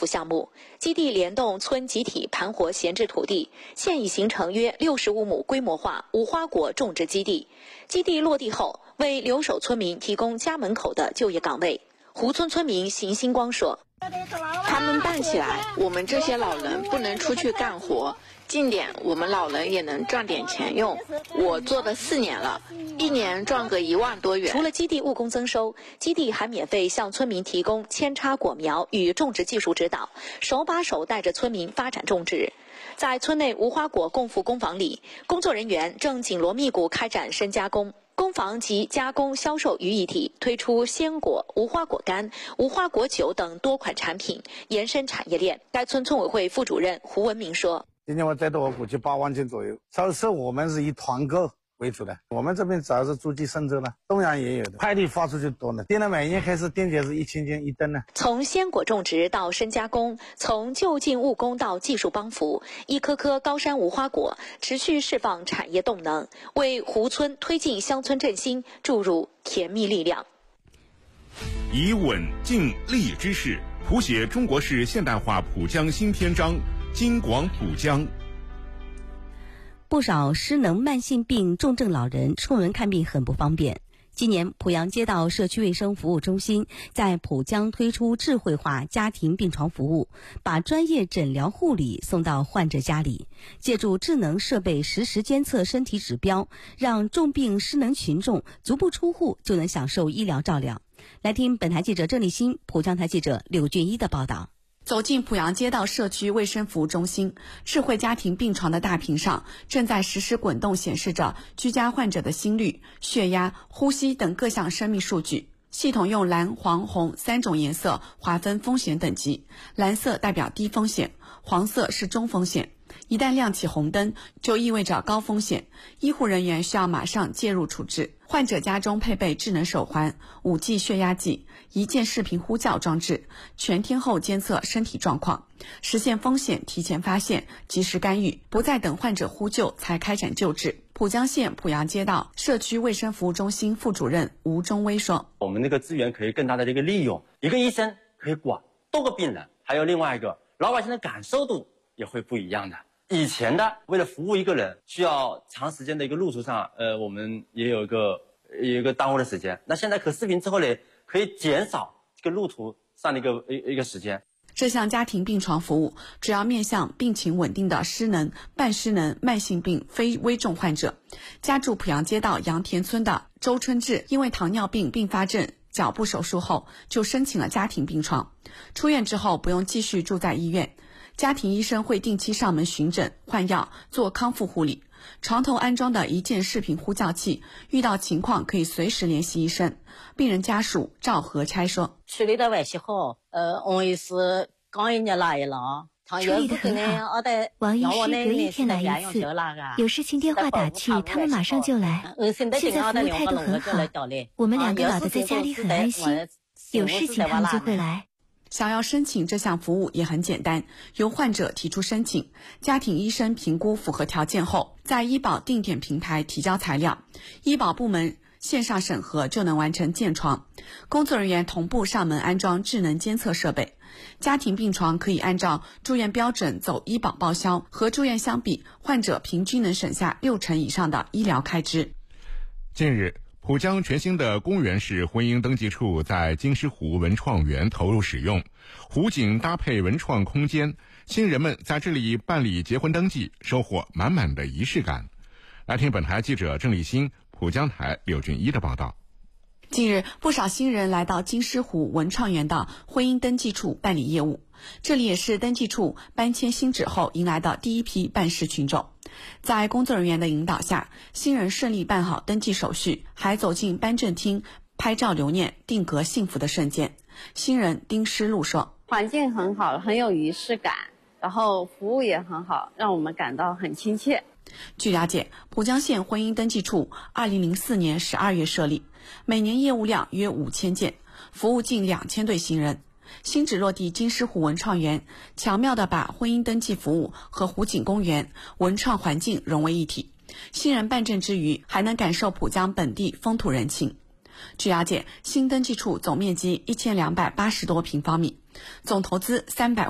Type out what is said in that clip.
复项目，基地联动村集体盘活闲置土地，现已形成约65亩规模化无花果种植基地。基地落地后，为留守村民提供家门口的就业岗位。湖村村民邢星光说：“ 他们办起来，我们这些老人不能出去干活，近点我们老人也能赚点钱用。我做了4年了，1年赚个1万多元。” 除了基地务工增收，基地还免费向村民提供扦插果苗与种植技术指导，手把手带着村民发展种植。在村内无花果供复工坊里，工作人员正紧锣密鼓开展深加工。工坊集加工销售于一体，推出鲜果、无花果干、无花果酒等多款产品，延伸产业链。该村村委会副主任胡文明说：“ 今年我摘的我估计8万斤左右。超市我们是以团购为主的，我们这边主要是诸暨嵊州了，东阳也有的，快递发出去多呢。订单每年开始订价是1000斤1吨呢。 从鲜果种植到深加工，从就近务工到技术帮扶，一颗颗高山无花果持续释放产业动能，为湖村推进乡村振兴注入甜蜜力量。 以稳静立之势，谱写中国式现代化浦江新篇章，京广浦江。 不少失能慢性病重症老人出门看病很不方便。今年濮阳街道社区卫生服务中心在浦江推出智慧化家庭病床服务，把专业诊疗护理送到患者家里，借助智能设备实时监测身体指标，让重病失能群众足不出户就能享受医疗照料。来听本台记者郑立新、浦江台记者柳俊一的报道。 走进濮阳街道社区卫生服务中心，智慧家庭病床的大屏上正在实时滚动显示着居家患者的心率、血压、呼吸等各项生命数据。系统用蓝、黄、红3种颜色划分风险等级，蓝色代表低风险，黄色是中风险。一旦亮起红灯，就意味着高风险，医护人员需要马上介入处置。患者家中配备智能手环、5G 血压计、一键视频呼叫装置，全天候监测身体状况，实现风险提前发现、及时干预，不再等患者呼救才开展救治。浦江县濮阳街道社区卫生服务中心副主任吴忠威说：“ 我们那个资源可以更大的利用，一个医生可以管多个病人，还有另外一个老百姓的感受度也会不一样的。以前的为了服务一个人需要长时间的一个路途上，我们也有一个耽误的时间。那现在可视频之后呢，可以减少这个路途上的一个时间。” 这项家庭病床服务主要面向病情稳定的失能、半失能、慢性病非危重患者。家住濮阳街道杨田村的周春志，因为糖尿病并发症脚部手术后，就申请了家庭病床。出院之后不用继续住在医院，家庭医生会定期上门巡诊、换药、做康复护理。床头安装的一键视频呼叫器，遇到情况可以随时联系医生。病人家属赵和差说：“ 处理的还是好，王医师刚一年来了， 处理得很好。王医师隔1天来一次，有事情电话打去，他们马上就来。现在服务态度很好，我们2个老的在家里很安心，有事情他们就会来。” 想要申请这项服务也很简单，由患者提出申请，家庭医生评估符合条件后，在医保定点平台提交材料，医保部门线上审核就能完成建床。工作人员同步上门安装智能监测设备，家庭病床可以按照住院标准走医保报销，和住院相比，患者平均能省下60%以上的医疗开支。 近日，浦江全新的公园式婚姻登记处在金狮湖文创园投入使用，湖景搭配文创空间，新人们在这里办理结婚登记，收获满满的仪式感。来听本台记者郑立新、浦江台柳俊一的报道。 近日，不少新人来到金狮湖文创园的婚姻登记处办理业务，这里也是登记处搬迁新址后迎来的第一批办事群众。在工作人员的引导下，新人顺利办好登记手续，还走进颁证厅拍照留念，定格幸福的瞬间。新人丁诗露说：“ 环境很好，很有仪式感，然后服务也很好，让我们感到很亲切。” 据了解，浦江县婚姻登记处2004年12月设立，每年业务量约5000件，服务近2000对新人。新址落地金狮湖文创园，巧妙地把婚姻登记服务和湖景公园、文创环境融为一体。新人办证之余，还能感受浦江本地风土人情。据了解，新登记处总面积1280多平方米，总投资300万